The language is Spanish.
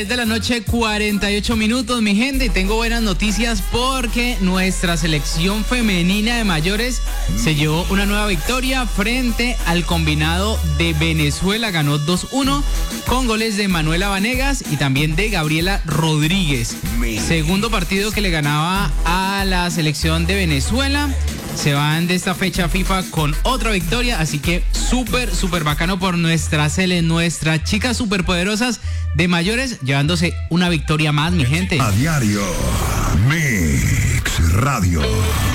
De la noche, 48 minutos, mi gente, y tengo buenas noticias porque nuestra selección femenina de mayores se llevó una nueva victoria frente al combinado de Venezuela. Ganó 2-1 con goles de Manuela Vanegas y también de Gabriela Rodríguez. Segundo partido que le ganaba a la selección de Venezuela. Se van de esta fecha FIFA con otra victoria, así que súper bacano por nuestras chicas superpoderosas de mayores, llevándose una victoria más, mi gente. A diario, Mix Radio.